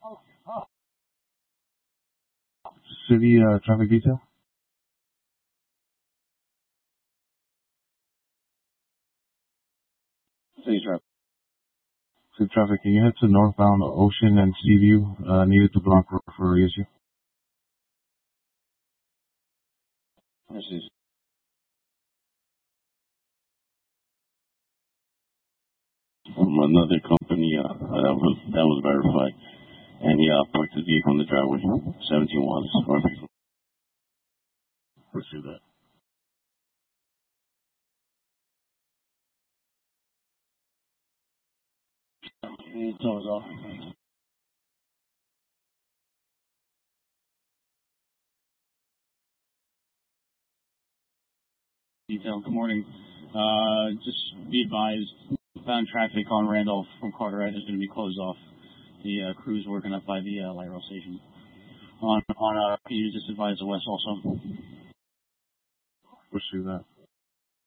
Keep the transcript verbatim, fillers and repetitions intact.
City uh, traffic detail. City traffic. City traffic. Can you head to northbound Ocean and Seaview? Uh, needed to block road for reissue. This is from another company. Uh, that was that was verified, and he uh, parked his vehicle in the driveway. Seventeen Wallace. Pursue that. He told us off. Detail. Good morning. Uh, just be advised, found traffic on Randolph from Carteret is going to be closed off. The uh, crew's working up by the uh, light rail station. On on uh, can you just advise the west also? Pursue that.